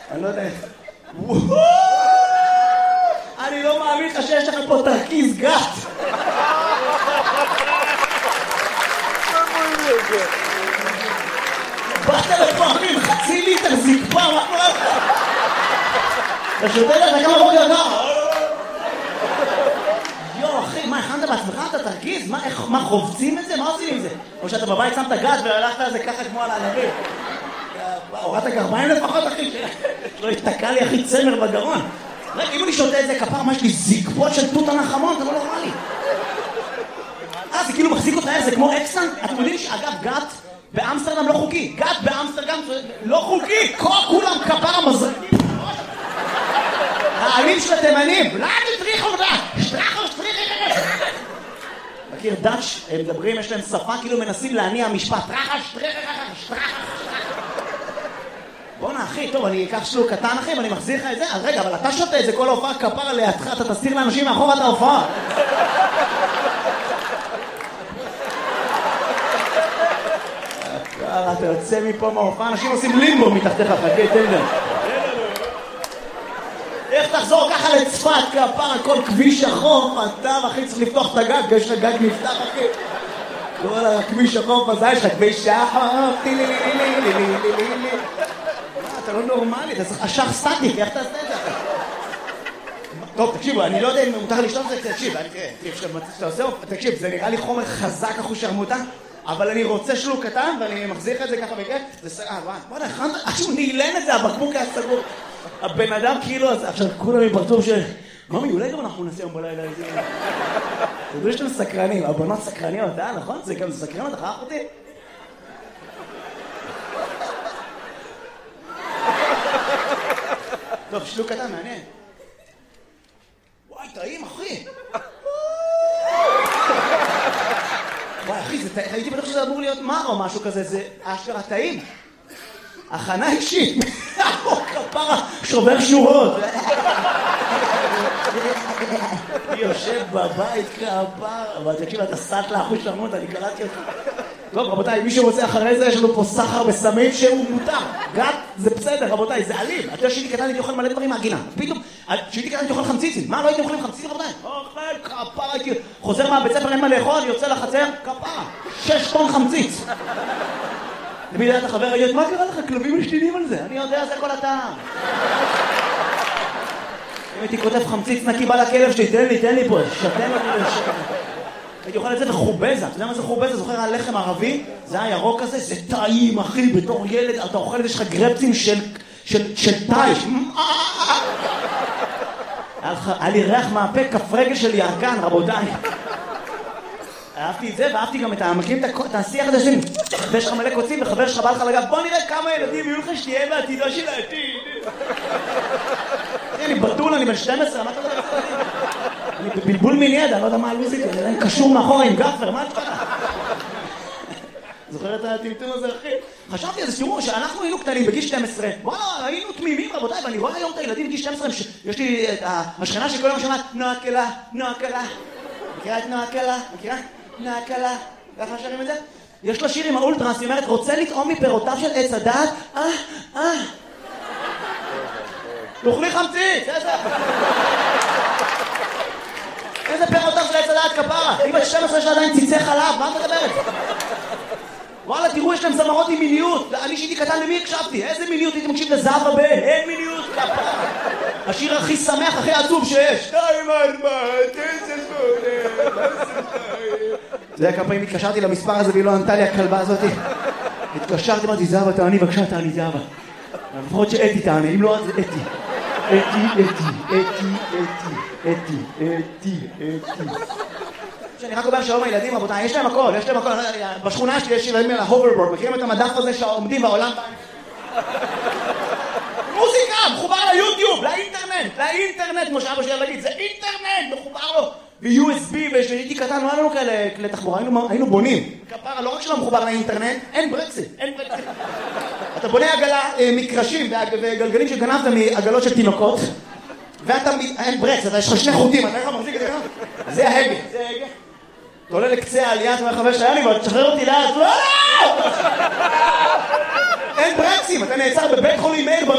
אני לא יודע. אני לא מאמין לך שיש לך פה תרכיז גת. באת לפה, אחי, חצי ליטר זקפה, מה קורה לך? אתה שותה לך כמה בוקר גר. יו, אחי, מה, הכנת בעצמך את התרכיז? מה, חובצים את זה? מה עושים עם זה? או שאתה בבית שמת גת והלכת על זה ככה כמו על הענבים? הורדת גרביים לפחות, אחי? לא התתקע לי, אחי, צמר בגרון. רגע, אם אני שותה את זה כפר, מה יש לי זקפות של תות הנחמון? זה לא נורמלי. זה כאילו מחזיק אותך, זה כמו אקסן? אתם יודעים שאגב, גת באמסטרדם לא חוקי. גת באמסטרדם לא חוקי. כולם כפר המזרקים. העלים של התימנים. לא תטריחו אותה. שטרחו. מכיר דאץ', הם מדברים, יש להם שפה, כאילו מנסים להניע משפט. שטרחה. בוא'נה אחי, טוב, אני אקח שלוק קטן אחי, ואני מחזיר לך את זה. אז רגע, אבל אתה שותה את זה כל ההופעה כפרה לידך, אתה תסתיר לאנשים מאחור את ההופעה. אתה יוצא מפה מההופעה, אנשים עושים לימבו מתחתיך, חכה, תן להם. איך תחזור ככה לצפת, כפרה, כל כביש החוף, אתה אחי צריך לפתוח את הגג, יש לך גג נפתח אחי. כל הכביש החוף הזה, יש לך כביש החוף, אתה לא נורמלי, אתה צריך אשך סטטיק, איך תעשה את זה? טוב, תקשיבו, אני לא יודע אם מותר לשתות את זה, תקשיב, זה נראה לי חומר חזק אחוז שרמוטה, אבל אני רוצה שלוק קטן, ואני מחזיר את זה ככה בכיף, זה סגר, בוא'נה, עכשיו נעלן את זה, הבקבוק היה סגור. הבן אדם כאילו, עכשיו כולם יפרטו ממי, אולי גם אנחנו נעשה יום בלילה איזה... אתה יודע שאתם סקרנים, הבנות סקרניות, נכון? זה גם סקרן אותך, אחותי? טוב, שלוק קטן, מעניין. וואי, טעים, אחי. וואי, אחי, הייתי בטוח שזה אמור להיות מר או משהו כזה, זה אשכרה טעים. הכנה אישית. כפרה, שובר שורות. אני יושב בבית כפרה, אבל תקשיב, אתה סט לאחוז שרמות, אני קלטתי אותך. טוב, רבותיי, מי שרוצה אחרי זה, יש לנו פה סחר בסמים שהוא מותר. גת, זה בסדר, רבותיי, זה אלים. אתה יודע שהייתי קטן, הייתי אוכל מלא דברים מהגינה. פתאום, שהייתי קטן, הייתי אוכל חמציצים. מה, לא הייתי אוכלים חמציצים, רבותיי? אוכל, כפרה, הייתי... חוזר מהבית ספר, אין מה לאכול, יוצא לחצר, כפרה. 6 טון חמציץ. תמיד היה את החבר, ראית, מה קרה לך? כלבים משתינים על זה. אני יודע, זה כל הטעם. אם הייתי כותב חמציץ נקי, בא לכלב שלי, תן לי פה, שתן אותי לשקט. הייתי אוכל את זה וחובזה. אתה יודע מה זה חובזה? זוכר הלחם ערבי? זה היה ירוק כזה, זה טעים, אחי, בתור ילד, אתה אוכל את זה, יש לך גרפצים של טייש. היה לי ריח מהפה, כף רגל של ירקן, רבותיי. אהבתי את זה, ואהבתי גם את המקים את השיח הזה שלי. ויש לך מלא קוצים, וחבר שלך בא לך לגב, בוא נראה כמה ילדים יהיו לך שתהיה בעתידו של העתיד. אני בטול, אני בן 12, מה אתה יודע? אני בבלבול מיני, אני לא יודע מה הלוזית, אני קשור מאחורה עם גפר, מה את חכה? זוכר את הטמטום הזה, אחי? חשבתי על זה, תראו, שאנחנו היינו קטנים בגיל 12, וואלה, היינו תמימים, רבותיי, ואני רואה היום את הילדים בגיל 12, יש לי את השכנה שכל יום שמעת, נועה קלה, נועה קלה. מכירה את נועה קלה? מכירה? נועה קלה. ככה שרים את זה? יש לה שיר עם האולטרס, היא אומרת, רוצה לטעום מפירותיו של עץ הדעת? תאכלי חמציץ, איזה פירותיו של עץ הדעת כפרה? היא בת 12 שלה עדיין ציצי חלב, מה את מדברת? וואלה, תראו, יש להם זמרות עם מיניות. אני שהייתי קטן, למי הקשבתי? איזה מיניות? הייתי מקשיב לזהבה בן. אין מיניות, כפרה. השיר הכי שמח, הכי עצוב שיש. 2, 4, 9, 8. אתה יודע כמה פעמים התקשרתי למספר הזה והיא לא ענתה לי הכלבה הזאת? התקשרתי, אמרתי, זהבה, תעני, בבקשה, תעני, זהבה. לפחות שאתי תעני, אם לא, אז אתי. אתי. שאני רק אומר שהיום הילדים, רבותיי, יש להם הכל. בשכונה שלי יש ילדים על ההוברבורד, מכירים את המדף הזה שעומדים בעולם? מוזיקה, מחובר ליוטיוב, לאינטרנט, כמו שאבא שלי להגיד, זה אינטרנט, מחובר לו. ו-USB, ושהייתי קטן, לא היה לנו כאלה כלי תחבורה, היינו בונים. כפרה, לא רק שלא מחובר לאינטרנט, אין ברקסים. אתה בונה עגלה, מקרשים וגלגלים שגנבת מעגלות של תינוקות, ואתה, אין ברקס, יש לך 2 חוטים, אתה איך מחזיק את זה ככה? זה ההגה. אתה עולה לקצה העלייה, אתה אומר חבר שהיה לי, אבל תשחרר אותי לאט, לא! אין ברקסים, אתה נעצר בבית חולים מאיר